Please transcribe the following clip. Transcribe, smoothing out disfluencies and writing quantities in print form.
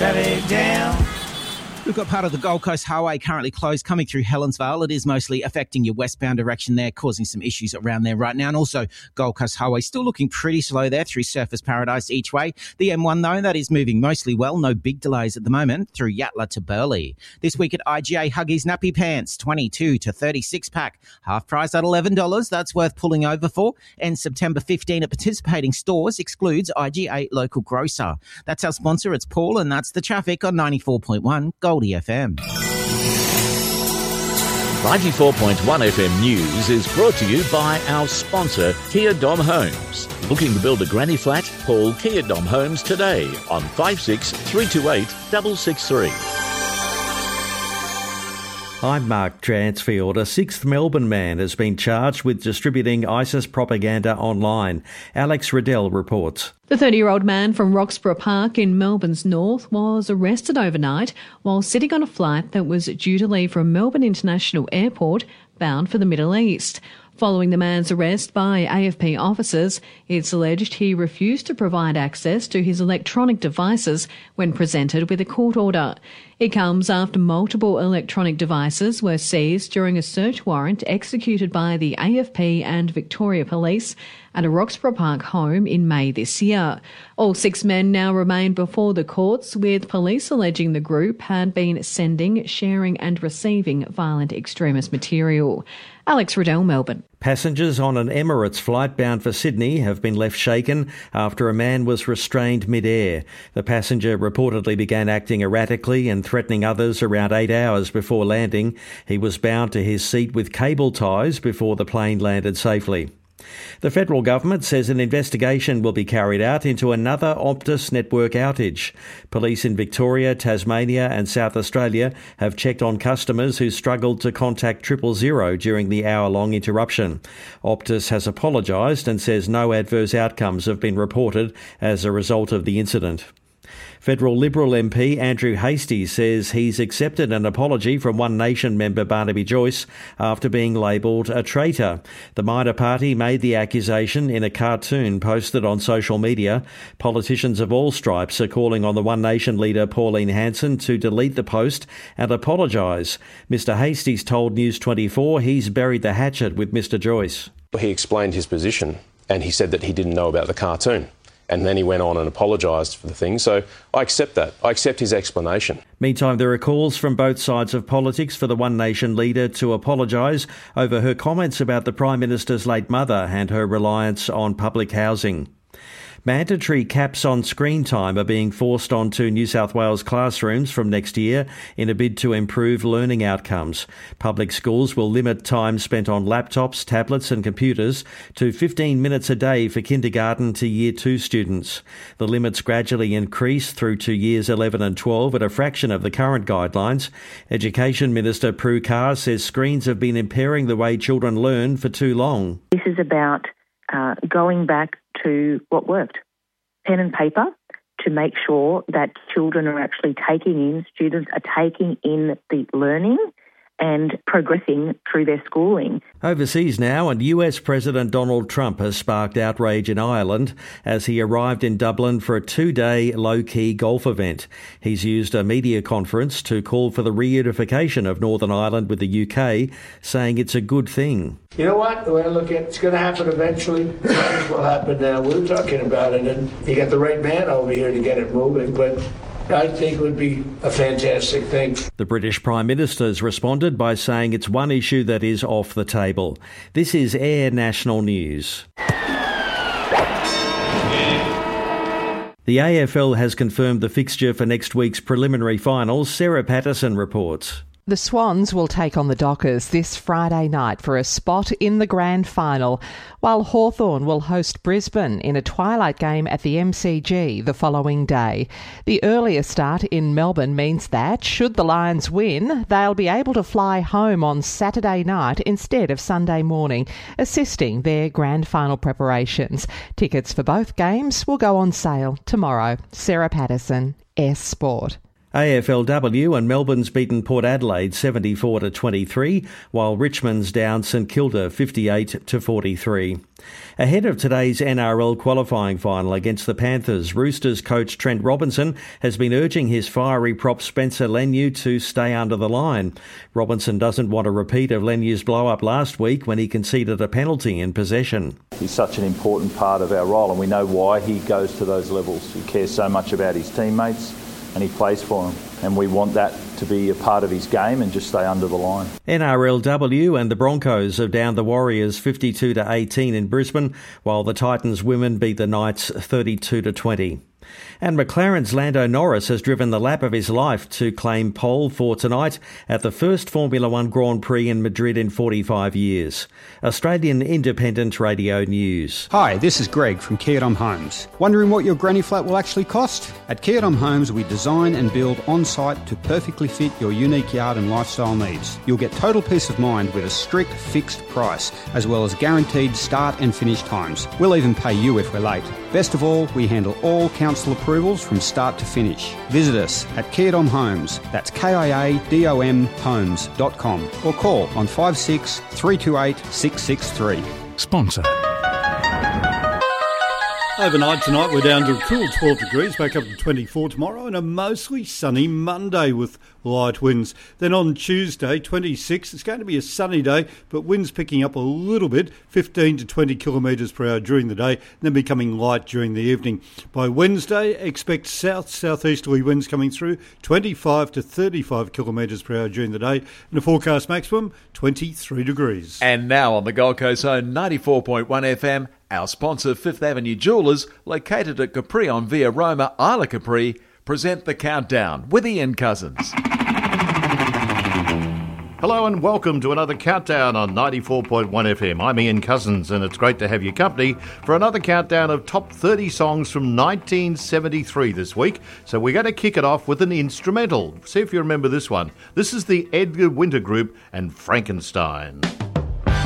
traffic jam. We've got part of the Gold Coast Highway currently closed coming through Helensvale. It is mostly affecting your westbound direction there, causing some issues around there right now. And also Gold Coast Highway still looking pretty slow there through Surfers Paradise each way. The M1 though, that is moving mostly well. No big delays at the moment through Yatala to Burleigh. This week at IGA, Huggies Nappy Pants, 22 to 36 pack. Half price at $11. That's worth pulling over for. And September 15 at participating stores excludes IGA local grocer. That's our sponsor. It's Paul, and that's the traffic on 94.1 Goldie FM. 94.1 FM News is brought to you by our sponsor, Kia Dom Homes. Looking to build a granny flat? Call Kia Dom Homes today on 56 328 663. I'm Mark Dransfield. A sixth Melbourne man has been charged with distributing ISIS propaganda online. Alex Riddell reports. The 30-year-old man from Roxburgh Park in Melbourne's north was arrested overnight while sitting on a flight that was due to leave from Melbourne International Airport bound for the Middle East. Following the man's arrest by AFP officers, it's alleged he refused to provide access to his electronic devices when presented with a court order. It comes after multiple electronic devices were seized during a search warrant executed by the AFP and Victoria Police at a Roxburgh Park home in May this year. All six men now remain before the courts, with police alleging the group had been sending, sharing and receiving violent extremist material. Alex Riddell, Melbourne. Passengers on an Emirates flight bound for Sydney have been left shaken after a man was restrained mid-air. The passenger reportedly began acting erratically and threatening others around 8 hours before landing. He was bound to his seat with cable ties before the plane landed safely. The federal government says an investigation will be carried out into another Optus network outage. Police in Victoria, Tasmania and South Australia have checked on customers who struggled to contact 000 during the hour-long interruption. Optus has apologised and says no adverse outcomes have been reported as a result of the incident. Federal Liberal MP Andrew Hastie says he's accepted an apology from One Nation member Barnaby Joyce after being labelled a traitor. The minor party made the accusation in a cartoon posted on social media. Politicians of all stripes are calling on the One Nation leader Pauline Hanson to delete the post and apologise. Mr Hastie's told News 24 he's buried the hatchet with Mr Joyce. He explained his position and he said that he didn't know about the cartoon. And then he went on and apologised for the thing. So I accept that. I accept his explanation. Meantime, there are calls from both sides of politics for the One Nation leader to apologise over her comments about the Prime Minister's late mother and her reliance on public housing. Mandatory caps on screen time are being forced onto New South Wales classrooms from next year in a bid to improve learning outcomes. Public schools will limit time spent on laptops, tablets and computers to 15 minutes a day for kindergarten to Year 2 students. The limits gradually increase through to Years 11 and 12 at a fraction of the current guidelines. Education Minister Prue Carr says screens have been impairing the way children learn for too long. This is about going back to what worked. Pen and paper to make sure that children are actually students are taking in the learning and progressing through their schooling. Overseas now, and US President Donald Trump has sparked outrage in Ireland as he arrived in Dublin for a 2-day low-key golf event. He's used a media conference to call for the reunification of Northern Ireland with the UK, saying it's a good thing. You know what? Well, look, it's going to happen eventually. That's what happened now. We're talking about it, and you got the right man over here to get it moving, but I think it would be a fantastic thing. The British Prime Minister has responded by saying it's one issue that is off the table. This is Air National News. The AFL has confirmed the fixture for next week's preliminary finals. Sarah Patterson reports. The Swans will take on the Dockers this Friday night for a spot in the grand final, while Hawthorn will host Brisbane in a twilight game at the MCG the following day. The earlier start in Melbourne means that, should the Lions win, they'll be able to fly home on Saturday night instead of Sunday morning, assisting their grand final preparations. Tickets for both games will go on sale tomorrow. Sarah Patterson, S Sport. AFLW and Melbourne's beaten Port Adelaide 74-23, while Richmond's down St Kilda 58-43. Ahead of today's NRL qualifying final against the Panthers, Roosters coach Trent Robinson has been urging his fiery prop Spencer Leniu to stay under the line. Robinson doesn't want a repeat of Leniu's blow-up last week when he conceded a penalty in possession. He's such an important part of our role, and we know why he goes to those levels. He cares so much about his teammates and he plays for them, and we want that to be a part of his game and just stay under the line. NRLW and the Broncos have downed the Warriors 52-18 in Brisbane, while the Titans women beat the Knights 32-20. And McLaren's Lando Norris has driven the lap of his life to claim pole for tonight at the first Formula One Grand Prix in Madrid in 45 years. Australian Independent Radio News. Hi, this is Greg from Kia Dom Homes. Wondering what your granny flat will actually cost? At Kia Dom Homes, we design and build on-site to perfectly fit your unique yard and lifestyle needs. You'll get total peace of mind with a strict fixed price, as well as guaranteed start and finish times. We'll even pay you if we're late. Best of all, we handle all council approvals from start to finish. Visit us at Kia Dom Homes. That's KIADOM homes.com or call on 56 328 663. Sponsor. Overnight tonight we're down to a cool 12 degrees, back up to 24 tomorrow, and a mostly sunny Monday with light winds. Then on Tuesday, 26, it's going to be a sunny day, but winds picking up a little bit, 15 to 20 kilometres per hour during the day, and then becoming light during the evening. By Wednesday, expect south-southeasterly winds coming through, 25 to 35 kilometres per hour during the day, and a forecast maximum, 23 degrees. And now on the Gold Coast Zone 94.1 FM, our sponsor, Fifth Avenue Jewellers, located at Capri on Via Roma, Isla Capri, present the Countdown with Ian Cousins. Hello and welcome to another Countdown on 94.1 FM. I'm Ian Cousins, and it's great to have your company for another countdown of top 30 songs from 1973 this week. So we're going to kick it off with an instrumental. See if you remember this one. This is the Edgar Winter Group and Frankenstein.